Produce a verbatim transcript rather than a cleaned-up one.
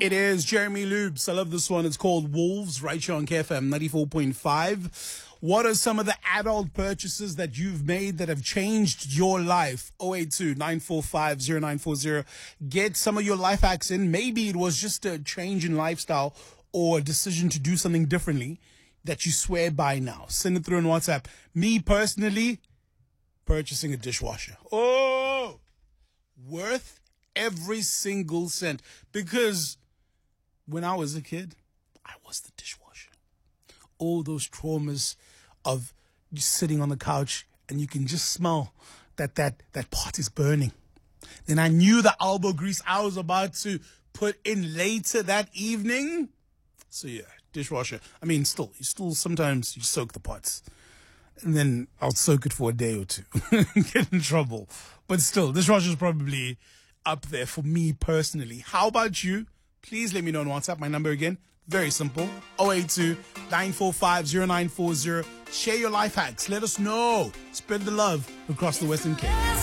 It is Jeremy Lubes. I love this one. It's called Wolves, right here on K F M ninety-four point five. What are some of the adult purchases that you've made that have changed your life? oh eight two, nine four five, oh nine four oh. Get some of your life hacks in. Maybe it was just a change in lifestyle or a decision to do something differently that you swear by now. Send it through on WhatsApp. Me personally, purchasing a dishwasher. Oh, worth every single cent. Because when I was a kid, I was the dishwasher. All those traumas of you sitting on the couch and you can just smell that that that pot is burning. Then I knew the elbow grease I was about to put in later that evening. So yeah, dishwasher. I mean, still, you still sometimes you soak the pots. And then I'll soak it for a day or two. Get in trouble. But still, dishwasher is probably up there for me personally. How about you? Please let me know on WhatsApp. My number again, very simple. oh eight two, nine four five, oh nine four oh. Share your life hacks. Let us know. Spread the love across the Western Cape.